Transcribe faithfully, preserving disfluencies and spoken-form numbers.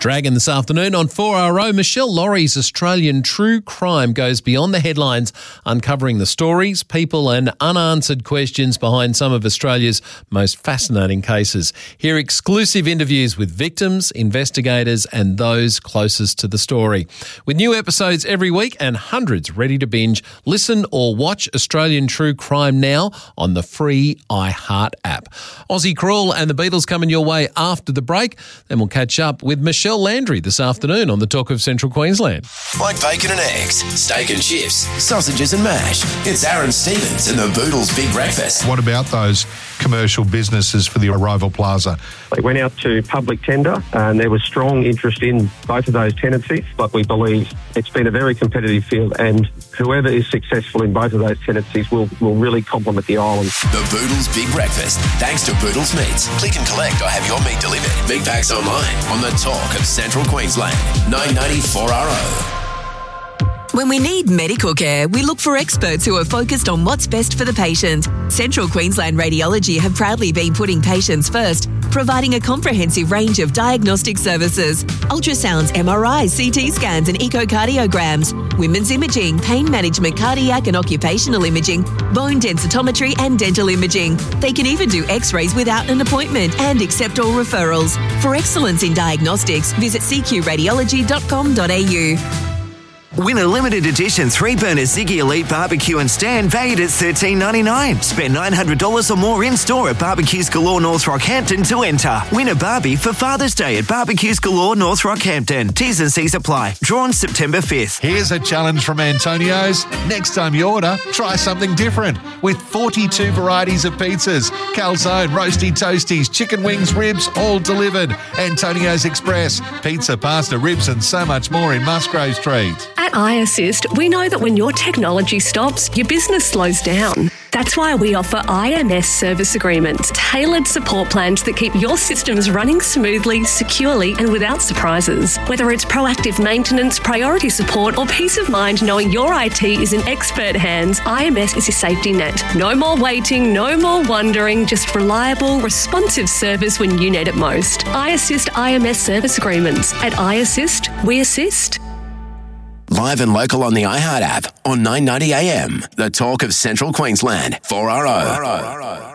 Dragon this afternoon on four R O. Michelle Laurie's Australian True Crime goes beyond the headlines, uncovering the stories, people and unanswered questions behind some of Australia's most fascinating cases. Hear exclusive interviews with victims, investigators and those closest to the story. With new episodes every week and hundreds ready to binge, listen or watch Australian True Crime now on the free iHeart app. Aussie Crawl and the Beatles coming your way after the break. Then we'll catch up with Michelle Landry this afternoon on the Talk of Central Queensland. Like bacon and eggs, steak and chips, sausages and mash. It's Aaron Stevens and the Boodles Big Breakfast. What about those commercial businesses for the Arrival Plaza? We went out to public tender and there was strong interest in both of those tenancies, but we believe it's been a very competitive field and whoever is successful in both of those tenancies will, will really complement the island. The Boodles Big Breakfast, thanks to Boodles Meats. Click and collect or have your meat delivered. Big packs online on the Talk of Central Queensland. nine ninety four R O. When we need medical care, we look for experts who are focused on what's best for the patient. Central Queensland Radiology have proudly been putting patients first, providing a comprehensive range of diagnostic services: ultrasounds, M R Is, C T scans and echocardiograms, women's imaging, pain management, cardiac and occupational imaging, bone densitometry and dental imaging. They can even do x-rays without an appointment and accept all referrals. For excellence in diagnostics, visit c q radiology dot com dot a u. Win a limited edition three-burner Ziggy Elite barbecue and stand valued at thirteen ninety-nine. Spend nine hundred dollars or more in-store at Barbecues Galore North Rockhampton to enter. Win a Barbie for Father's Day at Barbecues Galore North Rockhampton. T's and C's apply. Drawn September fifth. Here's a challenge from Antonio's. Next time you order, try something different. With forty-two varieties of pizzas, calzone, roasty toasties, chicken wings, ribs, all delivered. Antonio's Express. Pizza, pasta, ribs and so much more in Musgrave Street. At iAssist, we know that when your technology stops, your business slows down. That's why we offer I M S service agreements, tailored support plans that keep your systems running smoothly, securely and without surprises. Whether it's proactive maintenance, priority support or peace of mind knowing your I T is in expert hands, I M S is your safety net. No more waiting, no more wondering, just reliable, responsive service when you need it most. iAssist I M S service agreements. At iAssist, we assist. Live and local on the iHeart app on nine ninety A M. The Talk of Central Queensland. four R O.